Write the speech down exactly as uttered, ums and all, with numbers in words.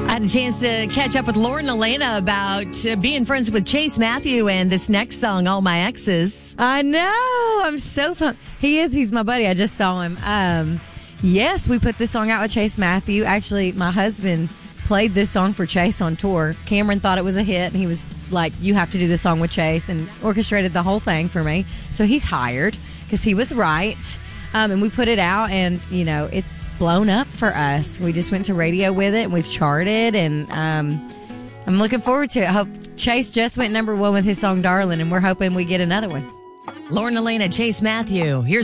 I had a chance to catch up with Lauren Elena about uh, being friends with Chase Matthew and this next song, All My Exes. I know. I'm so pumped. He is. He's my buddy. I just saw him. Um, yes, we put this song out with Chase Matthew. Actually, my husband played this song for Chase on tour. Cameron thought it was a hit, and he was like, you have to do this song with Chase, and orchestrated the whole thing for me. So he's hired because he was right. Um, and we put it out, and, you know, it's blown up for us. We just went to radio with it, and we've charted, and um, I'm looking forward to it. I hope Chase just went number one with his song, Darling, and we're hoping we get another one. Lauren Elena, Chase Matthew. Here's